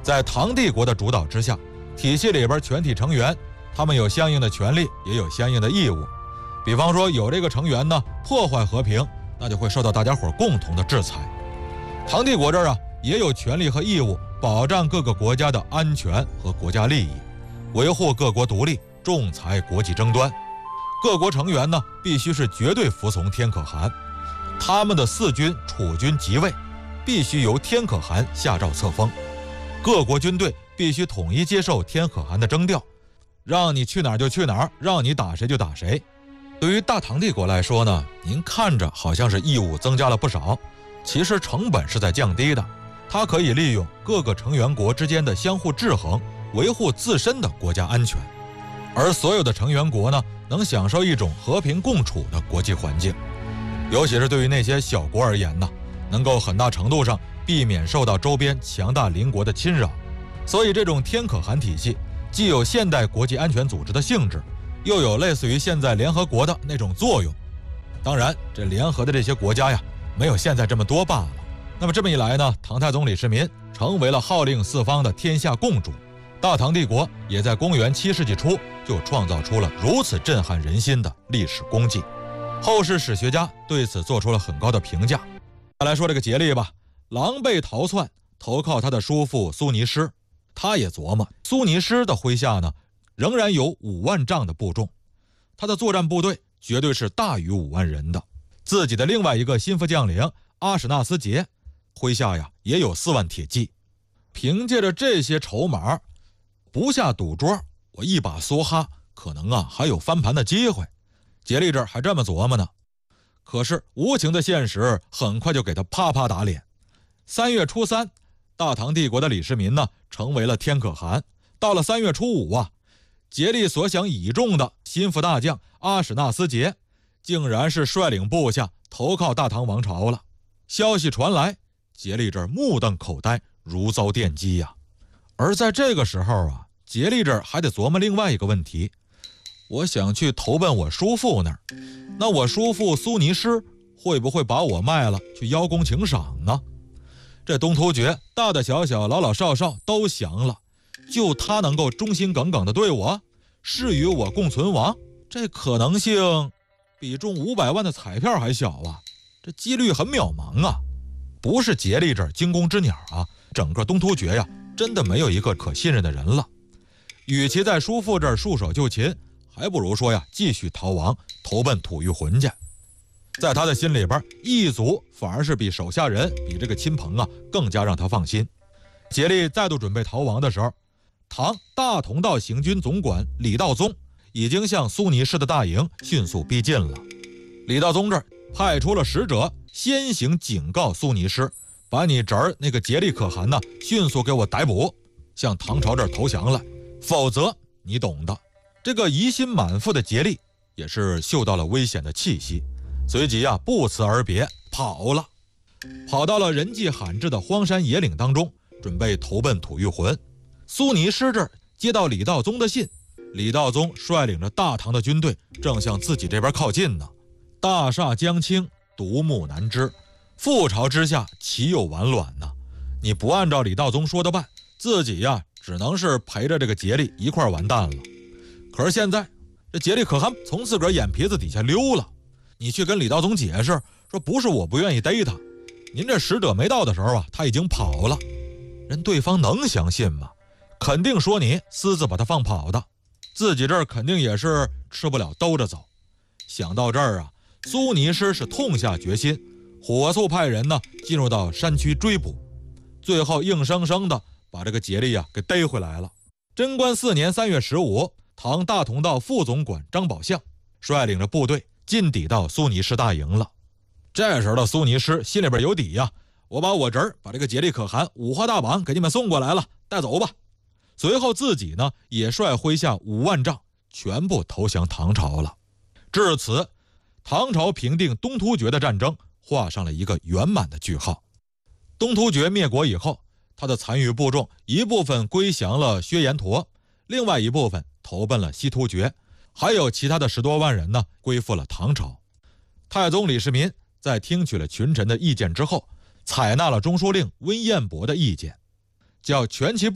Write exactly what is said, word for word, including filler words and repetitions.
在唐帝国的主导之下，体系里边全体成员他们有相应的权利，也有相应的义务。比方说有这个成员呢破坏和平，那就会受到大家伙共同的制裁。唐帝国这儿啊也有权利和义务保障各个国家的安全和国家利益，维护各国独立，仲裁国际争端。各国成员呢必须是绝对服从天可汗，他们的四军储军即位必须由天可汗下诏册封，各国军队必须统一接受天可汗的征调，让你去哪儿就去哪儿，让你打谁就打谁。对于大唐帝国来说呢，您看着好像是义务增加了不少，其实成本是在降低的。它可以利用各个成员国之间的相互制衡，维护自身的国家安全，而所有的成员国呢，能享受一种和平共处的国际环境。尤其是对于那些小国而言呢，能够很大程度上避免受到周边强大邻国的侵扰。所以这种天可汗体系既有现代国际安全组织的性质，又有类似于现在联合国的那种作用。当然这联合的这些国家呀，没有现在这么多罢了。那么这么一来呢，唐太宗李世民成为了号令四方的天下共主，大唐帝国也在公元七世纪初就创造出了如此震撼人心的历史功绩。后世史学家对此做出了很高的评价。再来说这个竭力吧，狼狈逃窜，投靠他的叔父苏尼师。他也琢磨，苏尼师的麾下呢仍然有五万丈的部众，他的作战部队绝对是大于五万人的。自己的另外一个心腹将领阿史那斯杰麾下呀也有四万铁骑。凭借着这些筹码，不下赌桌，我一把梭哈，可能啊还有翻盘的机会。竭力这儿还这么琢磨呢。可是无情的现实很快就给他啪啪打脸。三月初三，大唐帝国的李世民呢成为了天可汗。到了三月初五啊，竭力所想倚重的心腹大将阿史那斯杰竟然是率领部下投靠大唐王朝了。消息传来，竭力这儿目瞪口呆，如遭电击呀、啊。而在这个时候啊，竭力这儿还得琢磨另外一个问题，我想去投奔我叔父那儿，那我叔父苏尼师会不会把我卖了去邀功请赏呢？这东突厥大大小小老老少少都降了，就他能够忠心耿耿地对我，誓与我共存亡，这可能性比中五百万的彩票还小啊，这几率很渺茫啊。不是竭力这儿惊弓之鸟啊，整个东突厥呀真的没有一个可信任的人了。与其在叔父这儿束手就擒，还不如说呀继续逃亡，投奔吐谷浑去。在他的心里边，异族反而是比手下人，比这个亲朋啊更加让他放心。竭力再度准备逃亡的时候，唐大同道行军总管李道宗已经向苏尼氏的大营迅速逼近了。李道宗这儿派出了使者先行警告苏尼师，把你侄儿那个竭力可汗呢迅速给我逮捕，向唐朝这儿投降了，否则你懂的。这个疑心满腹的竭力也是嗅到了危险的气息，随即啊不辞而别跑了，跑到了人迹罕至的荒山野岭当中，准备投奔吐谷浑。苏尼师这儿接到李道宗的信，李道宗率领着大唐的军队正向自己这边靠近呢。大厦将倾，独木难支，覆巢之下岂有完卵呢？你不按照李道宗说的办，自己呀只能是陪着这个竭力一块完蛋了。可是现在这竭力可汗从自个儿眼皮子底下溜了，你去跟李道宗解释说，不是我不愿意逮他，您这使者没到的时候啊他已经跑了。人对方能相信吗？肯定说你私自把他放跑的，自己这儿肯定也是吃不了兜着走。想到这儿啊，苏尼师是痛下决心，火速派人呢进入到山区追捕，最后硬生生的把这个竭力啊给逮回来了。贞观四年三月十五，唐大同道副总管张宝相率领着部队进抵到苏尼师大营了。这时候的苏尼师心里边有底呀、啊，我把我侄儿把这个竭力可汗五花大绑给你们送过来了，带走吧。随后自己呢也率麾下五万丈全部投降唐朝了。至此，唐朝平定东突厥的战争画上了一个圆满的句号。东突厥灭国以后，他的残余部众一部分归降了薛延陀，另外一部分投奔了西突厥，还有其他的十多万人呢归附了唐朝。太宗李世民在听取了群臣的意见之后，采纳了中书令温彦博的意见，叫全其